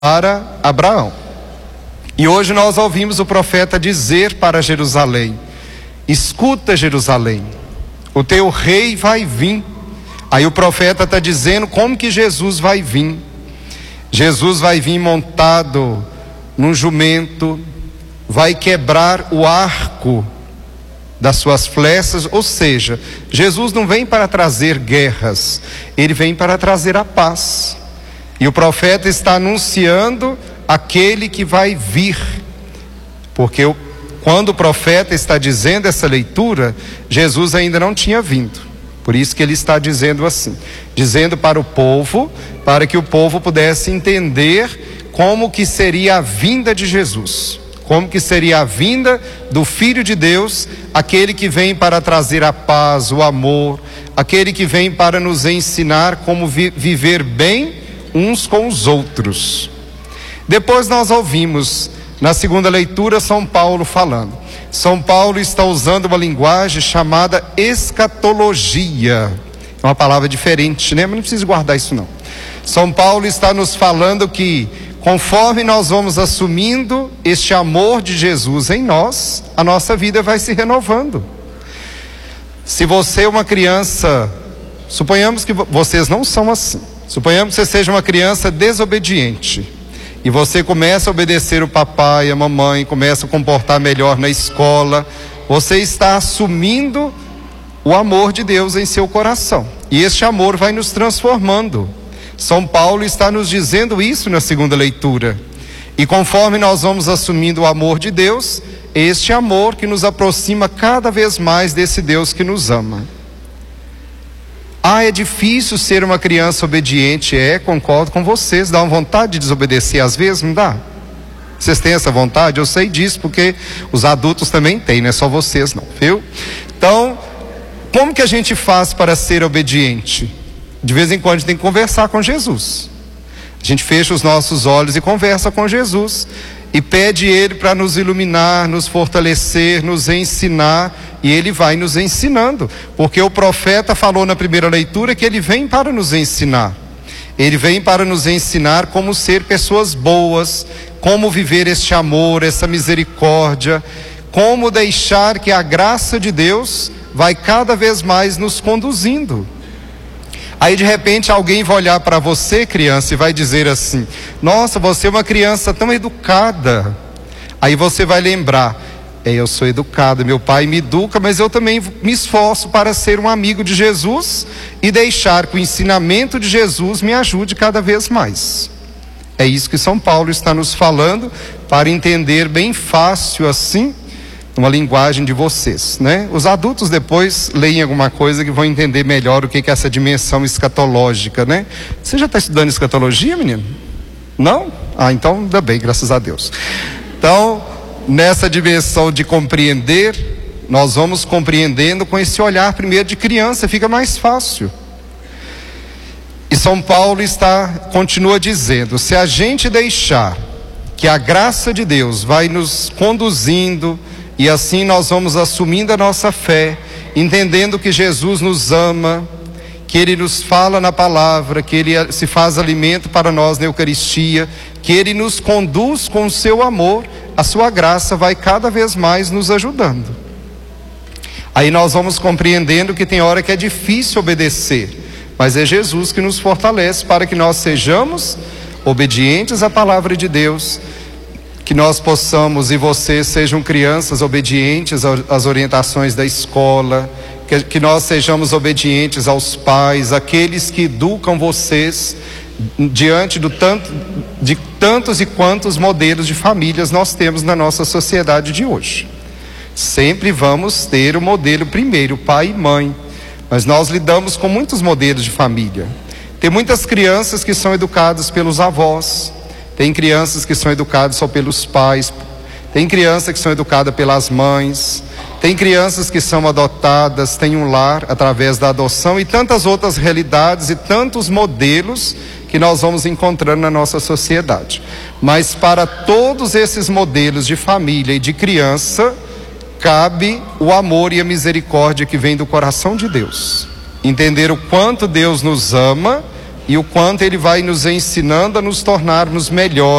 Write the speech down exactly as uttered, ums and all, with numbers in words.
para Abraão. E hoje nós ouvimos o profeta dizer para Jerusalém: escuta, Jerusalém, o teu rei vai vir. Aí o profeta está dizendo como que Jesus vai vir. Jesus vai vir montado num jumento, vai quebrar o arco das suas flechas, ou seja, Jesus não vem para trazer guerras, ele vem para trazer a paz. E o profeta está anunciando aquele que vai vir, porque eu, quando o profeta está dizendo essa leitura, Jesus ainda não tinha vindo. Por isso que ele está dizendo assim, dizendo para o povo, para que o povo pudesse entender como que seria a vinda de Jesus, como que seria a vinda do Filho de Deus, aquele que vem para trazer a paz, o amor, aquele que vem para nos ensinar como vi- viver bem uns com os outros. Depois nós ouvimos, na segunda leitura, São Paulo falando. São Paulo está usando uma linguagem chamada escatologia. É uma palavra diferente, né? Mas não precisa guardar isso não. São Paulo está nos falando que, conforme nós vamos assumindo este amor de Jesus em nós, a nossa vida vai se renovando. Se você é uma criança, suponhamos que vocês não são assim, suponhamos que você seja uma criança desobediente, e você começa a obedecer o papai, a mamãe, começa a comportar melhor na escola, você está assumindo o amor de Deus em seu coração, e este amor vai nos transformando. São Paulo está nos dizendo isso na segunda leitura. E conforme nós vamos assumindo o amor de Deus, este amor que nos aproxima cada vez mais desse Deus que nos ama. Ah, é difícil ser uma criança obediente. É, concordo com vocês. Dá uma vontade de desobedecer às vezes, não dá? Vocês têm essa vontade? Eu sei disso, porque os adultos também têm, não é só vocês não, viu? Então, como que a gente faz para ser obediente? De vez em quando a gente tem que conversar com Jesus. A gente fecha os nossos olhos e conversa com Jesus, e pede Ele para nos iluminar, nos fortalecer, nos ensinar, e Ele vai nos ensinando, porque o profeta falou na primeira leitura que Ele vem para nos ensinar. Ele vem para nos ensinar como ser pessoas boas, como viver este amor, essa misericórdia, como deixar que a graça de Deus vai cada vez mais nos conduzindo. Aí de repente alguém vai olhar para você, criança, e vai dizer assim: nossa, você é uma criança tão educada. Aí você vai lembrar: é, eu sou educada, meu pai me educa, mas eu também me esforço para ser um amigo de Jesus e deixar que o ensinamento de Jesus me ajude cada vez mais. É isso que São Paulo está nos falando, para entender bem fácil assim, uma linguagem de vocês, né? Os adultos depois leem alguma coisa que vão entender melhor o que é essa dimensão escatológica, né? Você já está estudando escatologia, menino? Não? Ah, então ainda bem, graças a Deus. Então, nessa dimensão de compreender, nós vamos compreendendo com esse olhar primeiro de criança, fica mais fácil. E São Paulo está, continua dizendo: se a gente deixar que a graça de Deus vai nos conduzindo, e assim nós vamos assumindo a nossa fé, entendendo que Jesus nos ama, que Ele nos fala na palavra, que Ele se faz alimento para nós na Eucaristia, que Ele nos conduz com o seu amor, a sua graça vai cada vez mais nos ajudando. Aí nós vamos compreendendo que tem hora que é difícil obedecer, mas é Jesus que nos fortalece para que nós sejamos obedientes à palavra de Deus, que nós possamos, e vocês sejam crianças obedientes às orientações da escola, que, que nós sejamos obedientes aos pais, aqueles que educam vocês, diante do tanto, de tantos e quantos modelos de famílias nós temos na nossa sociedade de hoje. Sempre vamos ter o modelo primeiro, pai e mãe, mas nós lidamos com muitos modelos de família. Tem muitas crianças que são educadas pelos avós, tem crianças que são educadas só pelos pais, tem crianças que são educadas pelas mães, tem crianças que são adotadas, tem um lar através da adoção, e tantas outras realidades e tantos modelos que nós vamos encontrando na nossa sociedade. Mas para todos esses modelos de família e de criança, cabe o amor e a misericórdia que vem do coração de Deus. Entender o quanto Deus nos ama, e o quanto ele vai nos ensinando a nos tornarmos melhores.